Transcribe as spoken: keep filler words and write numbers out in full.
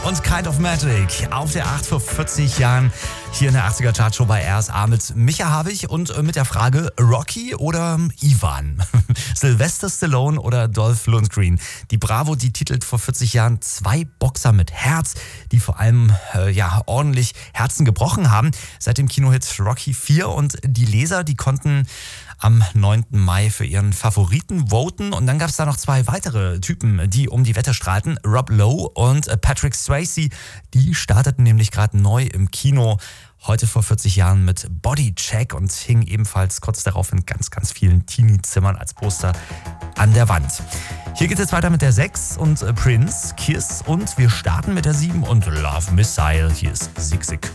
und Kind of Magic auf der acht vor vierzig Jahren hier in der achtziger Chartshow bei R S A mit Micha Havig und mit der Frage Rocky oder Ivan? Sylvester Stallone oder Dolph Lundgren? Die Bravo, die titelt vor vierzig Jahren zwei Boxer mit Herz, die vor allem äh, ja ordentlich Herzen gebrochen haben. Seit dem Kinohit Rocky vier und die Leser, die konnten am neunten Mai für ihren Favoriten voten. Und dann gab es da noch zwei weitere Typen, die um die Wette strahlten. Rob Lowe und Patrick Swayze. Die starteten nämlich gerade neu im Kino. Heute vor vierzig Jahren mit Bodycheck und hingen ebenfalls kurz darauf in ganz, ganz vielen Teenie-Zimmern als Poster an der Wand. Hier geht es jetzt weiter mit der sechs und Prince, Kiss und wir starten mit der sieben und Love Missile. Hier ist Sick Sick.